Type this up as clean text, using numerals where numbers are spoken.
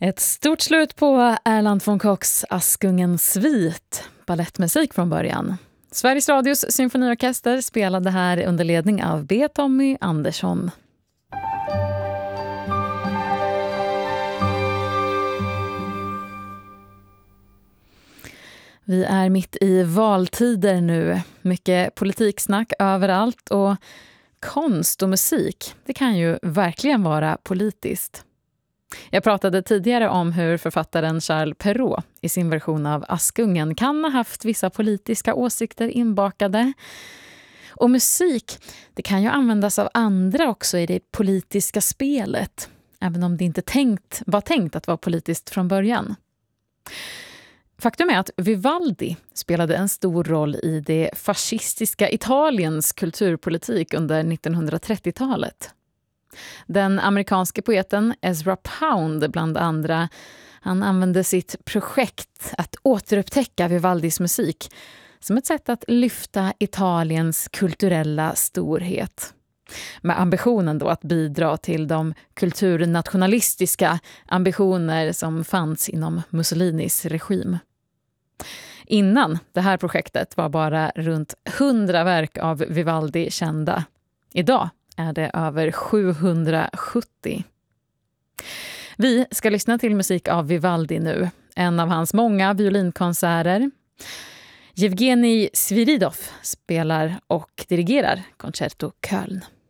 Ett stort slut på Erland von Kochs Askungens svit, ballettmusik från början. Sveriges Radios symfoniorkester spelade här under ledning av B. Tommy Andersson. Vi är mitt i valtider nu. Mycket politiksnack överallt och konst och musik, det kan ju verkligen vara politiskt. Jag pratade tidigare om hur författaren Charles Perrault i sin version av Askungen kan ha haft vissa politiska åsikter inbakade. Och musik, det kan ju användas av andra också i det politiska spelet, även om det inte var tänkt att vara politiskt från början. Faktum är att Vivaldi spelade en stor roll i det fascistiska Italiens kulturpolitik under 1930-talet. Den amerikanske poeten Ezra Pound bland andra, han använde sitt projekt att återupptäcka Vivaldis musik som ett sätt att lyfta Italiens kulturella storhet. Med ambitionen då att bidra till de kulturnationalistiska ambitioner som fanns inom Mussolinis regim. Innan det här projektet var bara runt 100 verk av Vivaldi kända. Idag är det över 770. Vi ska lyssna till musik av Vivaldi nu, en av hans många violinkonserter. Yevgeny Sviridov spelar och dirigerar Concerto Köln.